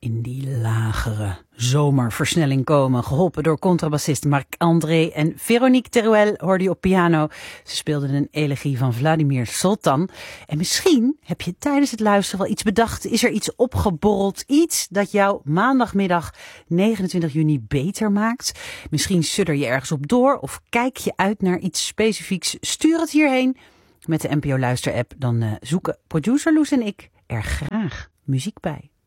in die lagere zomerversnelling komen. Geholpen door contrabassist Marc-André en Veronique Teruel hoorde je op piano. Ze speelden een elegie van Vladimir Soltan. En misschien heb je tijdens het luisteren wel iets bedacht. Is er iets opgeborreld? Iets dat jouw maandagmiddag 29 juni beter maakt? Misschien sudder je ergens op door of kijk je uit naar iets specifieks. Stuur het hierheen. Met de NPO Luister-app dan zoeken producer Loes en ik er graag muziek bij.